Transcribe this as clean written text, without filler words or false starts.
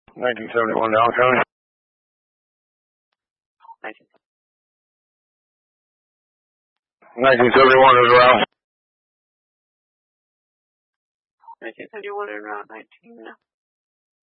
1971 Allen County. 1971 is around. 1971 and around 19.